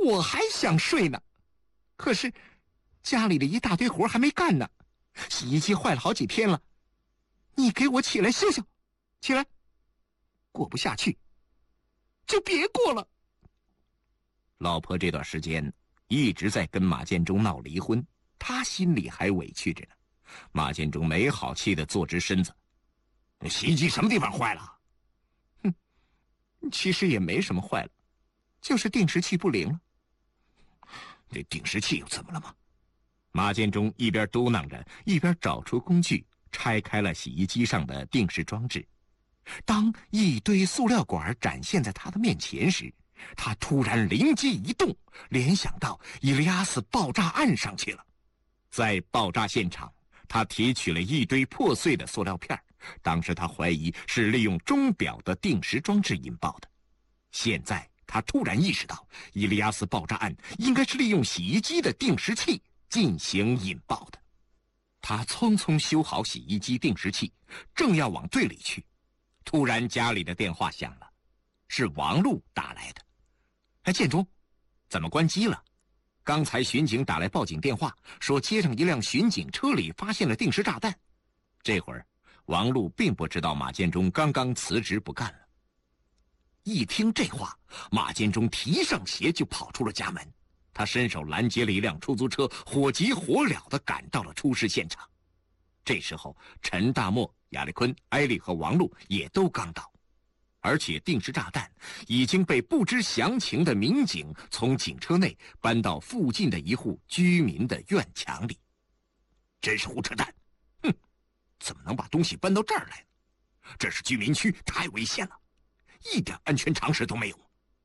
我还想睡呢，可是家里的一大堆活还没干呢，洗衣机坏了好几天了，你给我起来休休，起来，过不下去就别过了。老婆这段时间一直在跟马建忠闹离婚，他心里还委屈着呢。马建忠没好气地坐直身子， 洗衣机什么地方坏了？ 其实也没什么坏了，就是定时器不灵了。 这定时器又怎么了吗？ 马建忠一边嘟囔着，一边找出工具，拆开了洗衣机上的定时装置。当一堆塑料管展现在他的面前时，他突然灵机一动，联想到伊利亚斯爆炸案上去了。在爆炸现场，他提取了一堆破碎的塑料片，当时他怀疑是利用钟表的定时装置引爆的。现在他突然意识到，伊利亚斯爆炸案应该是利用洗衣机的定时器进行引爆的。他匆匆修好洗衣机定时器，正要往队里去，突然家里的电话响了，是王璐打来的。建忠，怎么关机了？刚才巡警打来报警电话，说街上一辆巡警车里发现了定时炸弹。这会儿王璐并不知道马建忠刚刚辞职不干了。一听这话，马建忠提上鞋就跑出了家门，他伸手拦截了一辆出租车，火急火燎地赶到了出事现场。这时候陈大墨、亚历坤、艾丽和王璐也都刚到，而且定时炸弹已经被不知详情的民警从警车内搬到附近的一户居民的院墙里。 真是胡扯淡！ 怎么能把东西搬到这儿来呢？ 这是居民区，太危险了，一点安全常识都没有。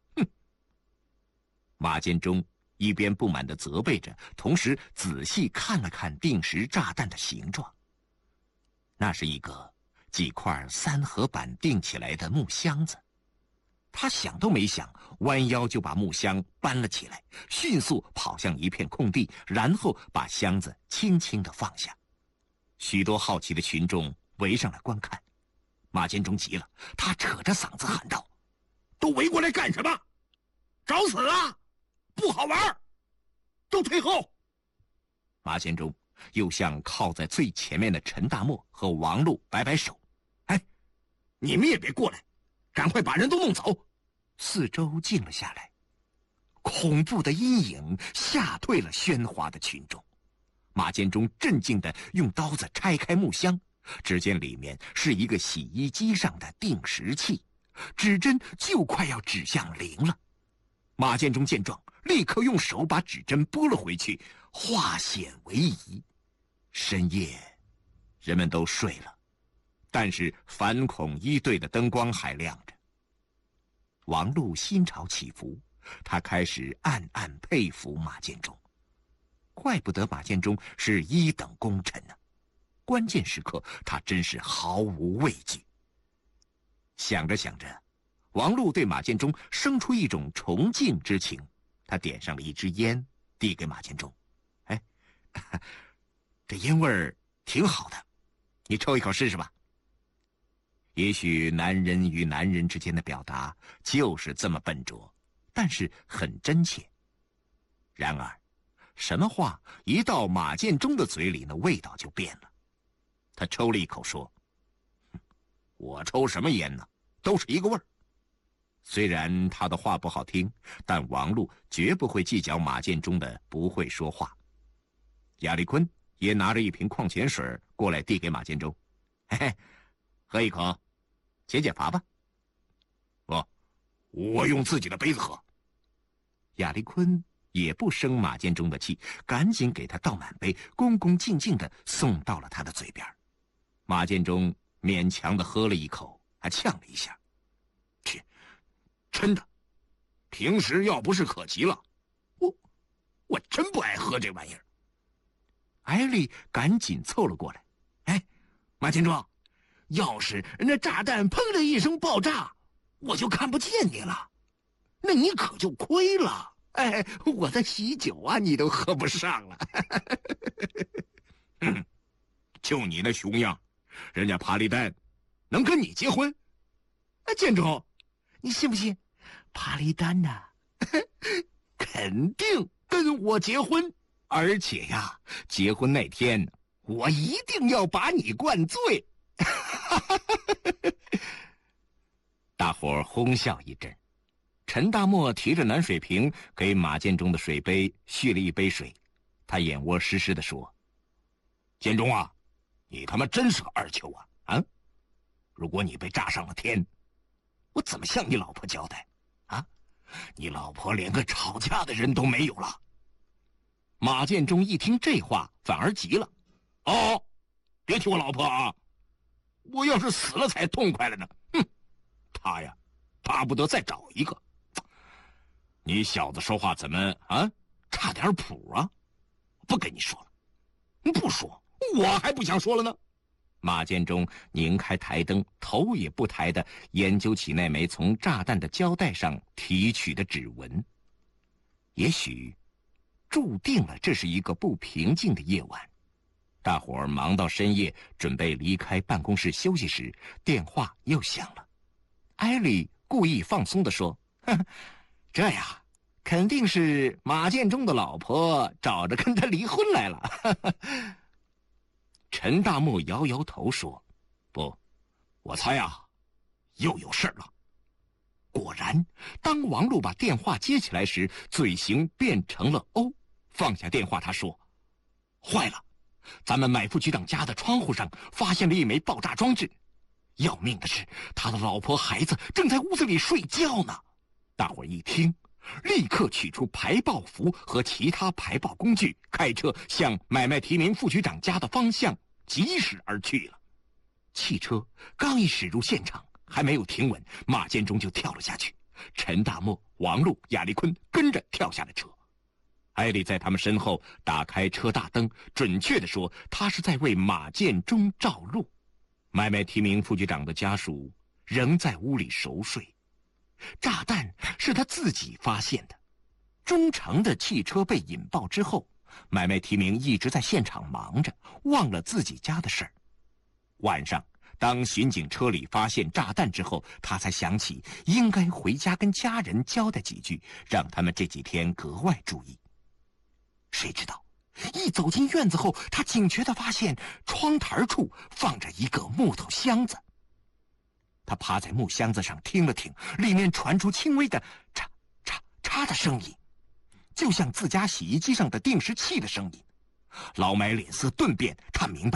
马建忠一边不满地责备着，同时仔细看了看定时炸弹的形状。那是一个几块三合板钉起来的木箱子。他想都没想，弯腰就把木箱搬了起来，迅速跑向一片空地，然后把箱子轻轻地放下。许多好奇的群众围上来观看。马建忠急了，他扯着嗓子喊道：“ 都围过来干什么？找死啊！不好玩，都退后！” 马建忠又向靠在最前面的陈大墨和王璐摆摆手：“ 你们也别过来，赶快把人都弄走！” 四周静了下来，恐怖的阴影吓退了喧哗的群众。马建忠镇静地用刀子拆开木箱，只见里面是一个洗衣机上的定时器，指针就快要指向0了。马建忠见状，立刻用手把指针拨了回去，化险为夷。深夜，人们都睡了，但是反恐一队的灯光还亮着。王璐心潮起伏，他开始暗暗佩服马建忠。怪不得马建忠是1等功臣呢，关键时刻他真是毫无畏惧。想着想着，王璐对马建忠生出一种崇敬之情，他点上了一支烟，递给马建忠：“这烟味儿挺好的，你抽一口试试吧。”也许男人与男人之间的表达就是这么笨拙，但是很真切。然而什么话一到马建忠的嘴里，那味道就变了。他抽了一口说：“我抽什么烟呢？都是一个味儿。”虽然他的话不好听，但王璐绝不会计较马建忠的不会说话。亚历坤也拿着一瓶矿泉水过来递给马建忠：“喝一口，解解乏吧。”“ 我用自己的杯子喝。” 亚历坤也不生马建忠的气，赶紧给他倒满杯，恭恭敬敬地送到了他的嘴边。马建忠勉强地喝了一口，还呛了一下：“ 真的，平时要不是可急了，我真不爱喝这玩意儿。” 艾丽赶紧凑了过来：“ 马建忠，要是那炸弹砰的一声爆炸，我就看不见你了，那你可就亏了。 我的喜酒啊，你都喝不上了。” 就你那熊样，人家帕利丹能跟你结婚？建忠， 你信不信？帕利丹呐， 肯肯定跟我结婚， 而且呀，结婚那天我一定要把你灌醉。 大伙儿哄笑一阵。陈大墨提着暖水瓶给马建中的水杯续了一杯水，他眼窝湿湿地说：“ 建中啊，你他妈真是个二球啊！啊，如果你被炸上了天，我怎么向你老婆交代？啊，你老婆连个吵架的人都没有了。” 马建中一听这话，反而急了：“ 哦，别提我老婆啊！我要是死了才痛快了呢。哼，他呀，巴不得再找一个。你小子说话怎么啊，差点谱啊！不跟你说了，你不说，我还不想说了呢。” 马建中拧开台灯，头也不抬地研究起那枚从炸弹的胶带上提取的指纹。也许注定了这是一个不平静的夜晚。大伙儿忙到深夜，准备离开办公室休息时，电话又响了。艾莉故意放松地说：“这呀，肯定是马建中的老婆找着跟他离婚来了。”陈大墨摇摇头说：“ 不，我猜啊，又有事了。” 果然，当王璐把电话接起来时，嘴型变成了 O。放下电话，他说：“坏了，咱们买副局长家的窗户上发现了一枚爆炸装置。要命的是，他的老婆孩子正在屋子里睡觉呢。”大伙儿一听，立刻取出排爆符和其他排爆工具，开车向买卖提名副局长家的方向疾驶而去了。汽车刚一驶入现场，还没有停稳，马建中就跳了下去。陈大墨、王璐、亚丽坤跟着跳下了车。艾丽在他们身后打开车大灯，准确地说，她是在为马建中照路。买卖提名副局长的家属仍在屋里熟睡。炸弹是他自己发现的。中城的汽车被引爆之后，买卖提名一直在现场忙着，忘了自己家的事儿。晚上，当巡警车里发现炸弹之后，他才想起应该回家跟家人交代几句，让他们这几天格外注意。谁知道，一走进院子后，他警觉地发现窗台处放着一个木头箱子。他趴在木箱子上听了听，里面传出轻微的嚓嚓嚓的声音，就像自家洗衣机上的定时器的声音。老买脸色顿变，他明白